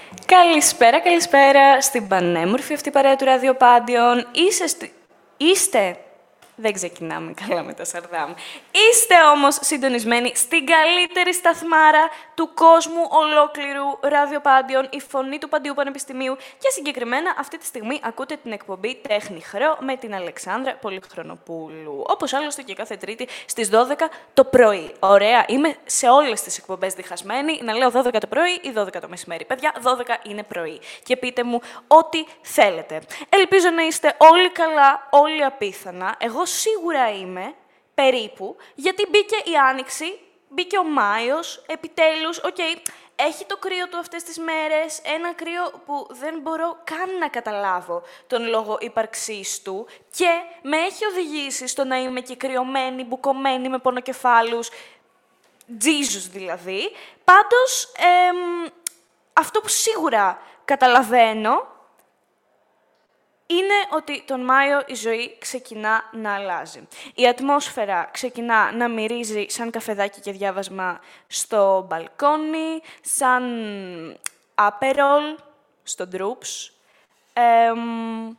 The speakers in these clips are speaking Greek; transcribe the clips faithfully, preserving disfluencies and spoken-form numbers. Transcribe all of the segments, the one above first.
Καλησπέρα, καλησπέρα στην πανέμορφη αυτή παρέα του Ραδιοπάντιον. Είστε, στη... Είστε... Δεν ξεκινάμε καλά με τα σαρδάμ. Είστε όμως συντονισμένοι στην καλύτερη σταθμάρα του κόσμου ολόκληρου Ραδιοπάντιον, η φωνή του Παντιού Πανεπιστημίου και συγκεκριμένα αυτή τη στιγμή ακούτε την εκπομπή Τέχνη Χρέο με την Αλεξάνδρα Πολυχρονοπούλου. Όπως άλλωστε και κάθε Τρίτη στις δώδεκα το πρωί. Ωραία, είμαι σε όλες τις εκπομπές διχασμένη να λέω δώδεκα το πρωί ή δώδεκα το μεσημέρι. Παιδιά, δώδεκα είναι πρωί. Και πείτε μου ό,τι θέλετε. Ελπίζω να είστε όλοι καλά, όλοι απίθανα. Εγώ σίγουρα είμαι, περίπου, γιατί μπήκε η Άνοιξη, μπήκε ο Μάιος, επιτέλους, οκ, okay, έχει το κρύο του αυτές τις μέρες, ένα κρύο που δεν μπορώ καν να καταλάβω τον λόγο ύπαρξής του και με έχει οδηγήσει στο να είμαι και κρυωμένη, μπουκωμένη με πονοκεφάλους, Jesus δηλαδή. Πάντως, εμ, αυτό που σίγουρα καταλαβαίνω είναι ότι τον Μάιο η ζωή ξεκινά να αλλάζει. Η ατμόσφαιρα ξεκινά να μυρίζει σαν καφεδάκι και διάβασμα στο μπαλκόνι, σαν άπερολ στο Droops. Εμ,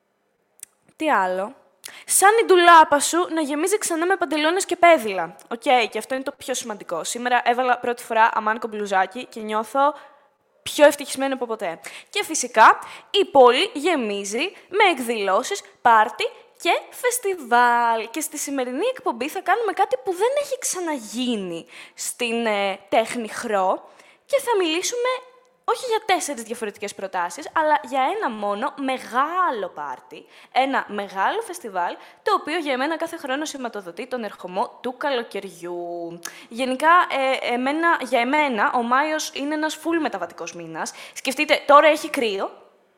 τι άλλο. Σαν η ντουλάπα σου να γεμίζει ξανά με παντελόνες και πέδιλα. Οκ, okay, και αυτό είναι το πιο σημαντικό. Σήμερα έβαλα πρώτη φορά αμάνικο μπλουζάκι και νιώθω πιο ευτυχισμένη από ποτέ. Και φυσικά η πόλη γεμίζει με εκδηλώσεις, πάρτι και φεστιβάλ. Και στη σημερινή εκπομπή θα κάνουμε κάτι που δεν έχει ξαναγίνει στην ε, Τέχνη Χρό και θα μιλήσουμε όχι για τέσσερις διαφορετικές προτάσεις, αλλά για ένα μόνο μεγάλο πάρτι, ένα μεγάλο φεστιβάλ, το οποίο για εμένα κάθε χρόνο σηματοδοτεί τον ερχομό του καλοκαιριού. Γενικά, ε, εμένα, για εμένα, ο Μάιος είναι ένας φουλ μεταβατικός μήνας. Σκεφτείτε, τώρα έχει κρύο.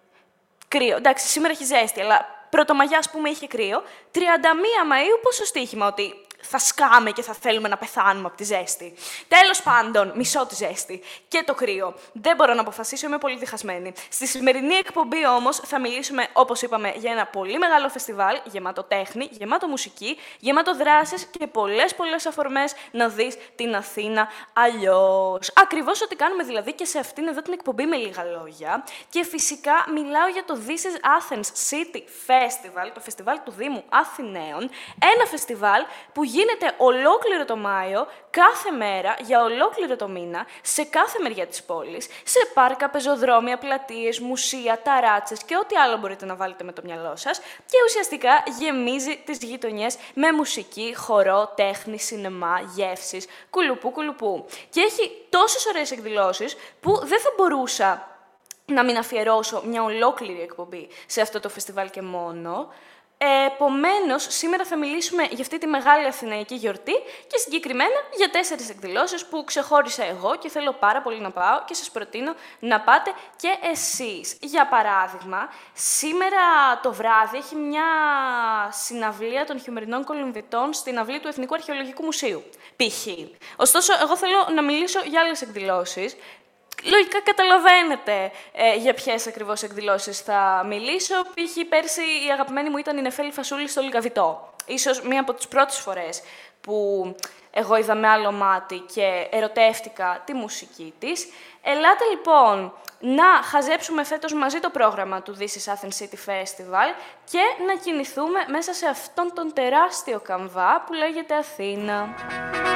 Κρύο, εντάξει, σήμερα έχει ζέστη, αλλά πρωτομαγιά, ας πούμε, είχε κρύο. τριάντα μία Μαΐου, πόσο στοίχημα ότι θα σκάμε και θα θέλουμε να πεθάνουμε από τη ζέστη. Τέλος πάντων, μισώ τη ζέστη και το κρύο. Δεν μπορώ να αποφασίσω, είμαι πολύ διχασμένη. Στη σημερινή εκπομπή όμως θα μιλήσουμε, όπως είπαμε, για ένα πολύ μεγάλο φεστιβάλ, γεμάτο τέχνη, γεμάτο μουσική, γεμάτο δράσεις και πολλές πολλές αφορμές να δεις την Αθήνα αλλιώς. Ακριβώς ό,τι κάνουμε δηλαδή και σε αυτήν εδώ την εκπομπή με λίγα λόγια. Και φυσικά μιλάω για το This is Athens City Festival, το φεστιβάλ του Δήμου Αθηναίων. Ένα φεστιβάλ που γίνεται ολόκληρο το Μάιο, κάθε μέρα, για ολόκληρο το μήνα, σε κάθε μεριά της πόλης, σε πάρκα, πεζοδρόμια, πλατείες, μουσεία, ταράτσες και ό,τι άλλο μπορείτε να βάλετε με το μυαλό σας. Και ουσιαστικά γεμίζει τις γειτονιές με μουσική, χορό, τέχνη, σινεμά, γεύσεις, κουλουπού, κουλουπού. Και έχει τόσες ωραίες εκδηλώσεις που δεν θα μπορούσα να μην αφιερώσω μια ολόκληρη εκπομπή σε αυτό το φεστιβάλ και μόνο. Επομένως, σήμερα θα μιλήσουμε για αυτή τη μεγάλη αθηναϊκή γιορτή και συγκεκριμένα για τέσσερις εκδηλώσεις που ξεχώρισα εγώ και θέλω πάρα πολύ να πάω και σας προτείνω να πάτε και εσείς. Για παράδειγμα, σήμερα το βράδυ έχει μια συναυλία των Χειμερινών Κολυμβητών στην αυλή του Εθνικού Αρχαιολογικού Μουσείου, π.χ. Ωστόσο, εγώ θέλω να μιλήσω για άλλες εκδηλώσεις. Λογικά καταλαβαίνετε ε, για ποιες ακριβώς εκδηλώσεις θα μιλήσω. Π.χ. πέρσι η αγαπημένη μου ήταν η Νεφέλη Φασούλη στο Λιγαβητό. Ίσως μία από τις πρώτες φορές που εγώ είδα με άλλο μάτι και ερωτεύτηκα τη μουσική της. Ελάτε λοιπόν να χαζέψουμε φέτος μαζί το πρόγραμμα του This is Athens City Festival και να κινηθούμε μέσα σε αυτόν τον τεράστιο καμβά που λέγεται Αθήνα.